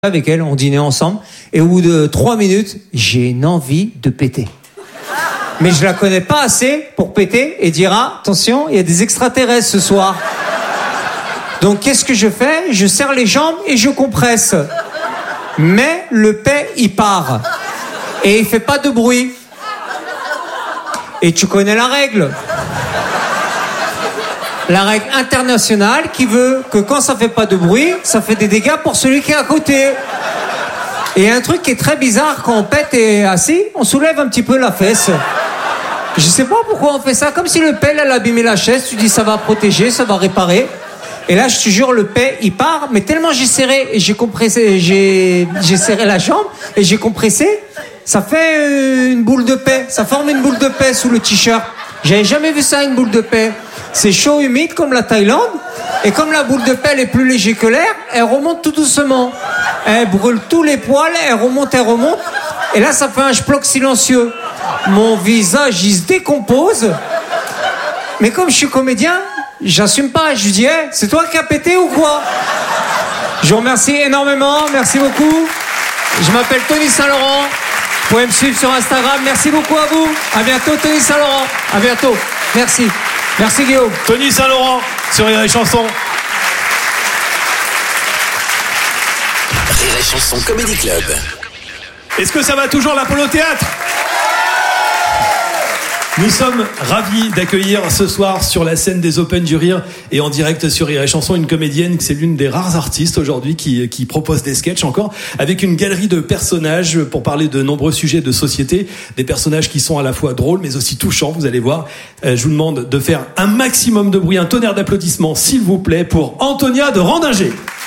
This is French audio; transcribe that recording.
avec elle, on dînait ensemble, et au bout de 3 minutes, j'ai une envie de péter. Mais je la connais pas assez pour péter et dire attention, il y a des extraterrestres ce soir. Donc qu'est-ce que je fais? Je serre les jambes et je compresse. Mais le pet, il part. Et il fait pas de bruit. Et tu connais la règle. La règle internationale qui veut que quand ça fait pas de bruit, ça fait des dégâts pour celui qui est à côté. Et un truc qui est très bizarre, quand on pète et assis, on soulève un petit peu la fesse. Je sais pas pourquoi on fait ça, comme si le pet elle abîmé la chaise, tu dis ça va protéger, ça va réparer. Et là, je te jure, le pet, il part, mais tellement j'ai serré et j'ai compressé, j'ai serré la jambe et j'ai compressé, ça fait une boule de paix, ça forme une boule de paix sous le t-shirt. J'avais jamais vu ça, une boule de paix. C'est chaud, humide comme la Thaïlande, et comme la boule de paix est plus léger que l'air, elle remonte tout doucement. Elle brûle tous les poils, elle remonte, et là ça fait un schplock silencieux. Mon visage, il se décompose, mais comme je suis comédien, j'assume pas, je lui dis hey, c'est toi qui as pété ou quoi? Je vous remercie énormément, merci beaucoup. Je m'appelle Tony Saint-Laurent. Vous pouvez me suivre sur Instagram. Merci beaucoup à vous. À bientôt, Tony Saint-Laurent. À bientôt. Merci. Merci, Guillaume. Tony Saint-Laurent sur Rire et Chanson. Rire et Chanson Comedy Club. Est-ce que ça va toujours l'Apollo Théâtre? Nous sommes ravis d'accueillir ce soir sur la scène des Open du Rire et en direct sur Rire et Chanson une comédienne, c'est l'une des rares artistes aujourd'hui qui propose des sketchs encore avec une galerie de personnages pour parler de nombreux sujets de société, des personnages qui sont à la fois drôles mais aussi touchants, vous allez voir. Je vous demande de faire un maximum de bruit, un tonnerre d'applaudissements s'il vous plaît pour Antonia de Randinger.